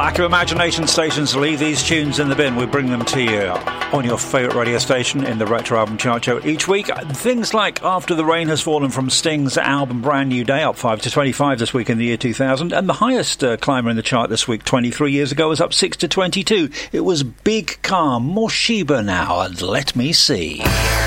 Lack of imagination stations leave these tunes in the bin. We bring them to you on your favourite radio station in the Retro Album Chart Show each week. Things like After the Rain Has Fallen from Sting's album Brand New Day, up 5 to 25 this week in the year 2000. And the highest climber in the chart this week, 23 years ago, was up 6 to 22. It was Big Calm, More Sheba Now, and Let Me See.